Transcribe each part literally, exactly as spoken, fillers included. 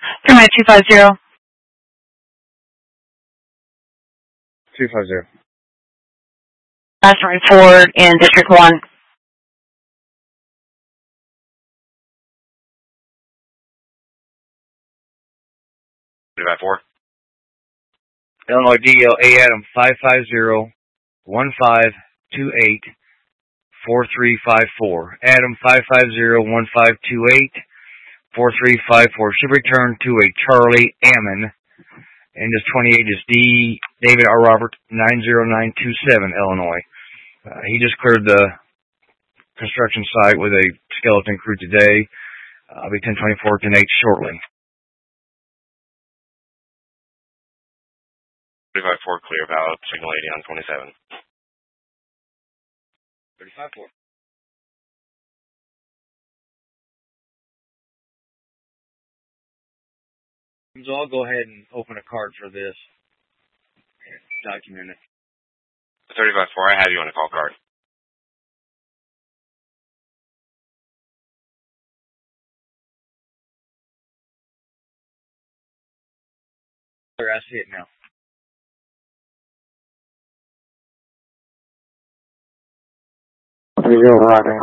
Command two five zero. two five zero. Last report in District one. two five four. Illinois D L A Adam five five zero one five two eight four three five four. Adam five five zero one five two eight four three five four. Should return to a Charlie Ammon. And this twenty-eight is D. David R. Robert nine zero nine two seven, Illinois. Uh, he just cleared the construction site with a skeleton crew today. Uh, I'll be ten twenty-four, ten eight shortly. thirty-five four, clear valid, signal eighty on twenty-seven. thirty-five four. So I'll go ahead and open a card for this. Document it. thirty-five four, I have you on a call card. I see it now. Zero arriving.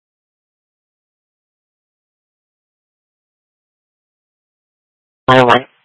Highway.